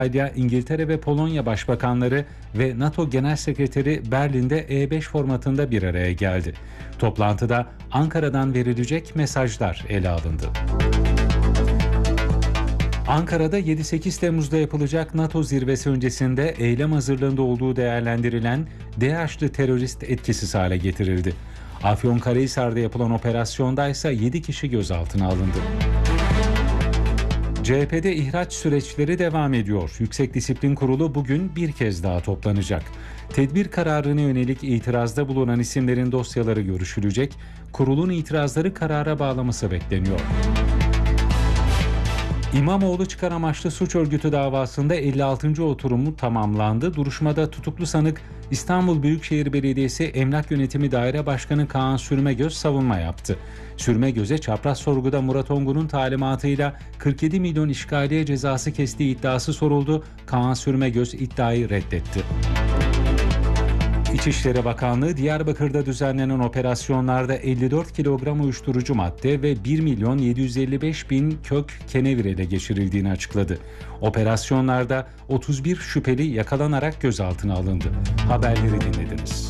İtalya, İngiltere ve Polonya Başbakanları ve NATO Genel Sekreteri Berlin'de E5 formatında bir araya geldi. Toplantıda Ankara'dan verilecek mesajlar ele alındı. Ankara'da 7-8 Temmuz'da yapılacak NATO zirvesi öncesinde eylem hazırlığında olduğu değerlendirilen DAEŞ'li terörist etkisiz hale getirildi. Afyonkarahisar'da yapılan operasyonda ise 7 kişi gözaltına alındı. CHP'de ihraç süreçleri devam ediyor. Yüksek Disiplin Kurulu bugün bir kez daha toplanacak. Tedbir kararına yönelik itirazda bulunan isimlerin dosyaları görüşülecek. Kurulun itirazları karara bağlaması bekleniyor. İmamoğlu çıkar amaçlı suç örgütü davasında 56. oturumu tamamlandı. Duruşmada tutuklu sanık İstanbul Büyükşehir Belediyesi Emlak Yönetimi Daire Başkanı Kaan Sürmegöz savunma yaptı. Sürmegöz'e çapraz sorguda Murat Ongun'un talimatıyla 47 milyon işgaliye cezası kestiği iddiası soruldu. Kaan Sürmegöz iddiayı reddetti. İçişleri Bakanlığı Diyarbakır'da düzenlenen operasyonlarda 54 kilogram uyuşturucu madde ve 1 milyon 755 bin kök kenevir ele geçirildiğini açıkladı. Operasyonlarda 31 şüpheli yakalanarak gözaltına alındı. Haberleri dinlediniz.